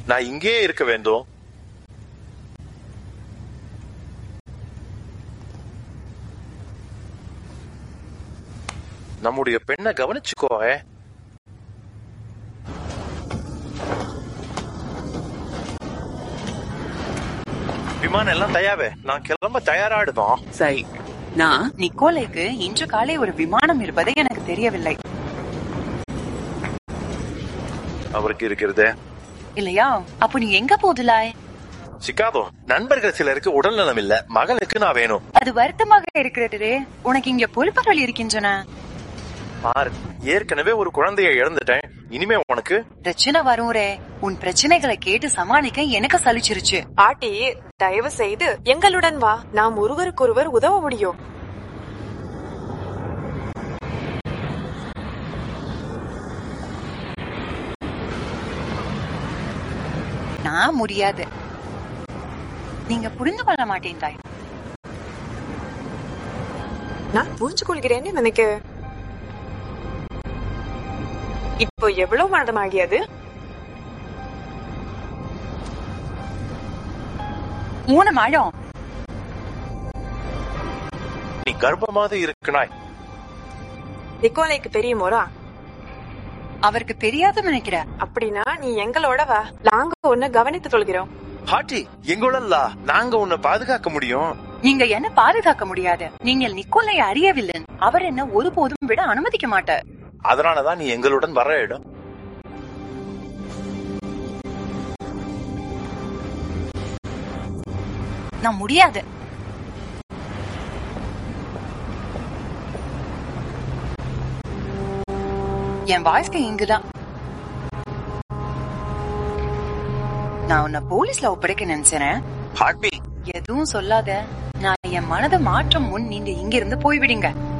நான் இங்கே இருக்க வேண்டும். நம்முடைய பெண்ணை கவனிச்சுக்கோ. விமானம் எல்லாம் தயாவே, நான் கிளம்ப தயாராடுதோம். சரி, நான் நிக்கோலைக்கு இன்று காலை ஒரு விமானம் இருப்பதை எனக்கு தெரியவில்லை. அவருக்கு இருக்கிறது இல்லையா? அப்போ நீ எங்க போதுலாய்? சிக்காதோ, நண்பர்கள் சிலருக்கு உடல் நலம் இல்ல, மகளுக்கு நான் வேணும். அது வருத்தமாக இருக்கிறது. உனக்கு இங்க பொறுப்புகள் இருக்கின்றன. பாரு, ஏற்கனவே ஒரு குழந்தைய இழந்துட்டேன். இனிமே உனக்கு பிரச்சனை வரும் ரே. உன் பிரச்சனைகளை கேட்டு சமாளிக்க எனக்கு சலிச்சிருச்சு. ஆட்டி, தயவு செய்து எங்களுடன் வா. நாம் ஒருவருக்கொருவர் உதவ முடியும். நான் முடியாது. நீங்க புரிந்து கொள்ள மாட்டேன் தாய். நான் புரிஞ்சு கொள்கிறேன்னு நினைக்க. இப்போ எவ்வளவு மாதமாகியது? 3 மாதம். நீ கர்ப்பமாக இருக்கனாய். நிக்கோலைக்கு தெரியுமோரா? அவருக்கு தெரியாது நினைக்கிற. அப்படின்னா நீ எங்களோட வா. நாங்க உன்னை கவனித்துக் கொள்கிறோம். ஹாட்டி, எங்களல்ல நாங்க உன்னை பாதுகாக்க முடியும். நீங்க என்ன பாதுகாக்க முடியாது. நீங்கள் நிக்கோலை அறியவில்லை. அவர் என்ன ஒருபோதும் விட அனுமதிக்க மாட்டார். அதனாலதான் நீ எங்களுடன் வர இடம். நான் முடியாது. என் வாழ்க்கை இங்குதான். நான் உன்னை போலீஸ்ல ஒப்படைக்க நினைச்சேன். ஹாட்டி, எதுவும் சொல்லாத. நான் என் மனதை மாற்றம் முன் நீங்க இங்கிருந்து போய்விடுங்க.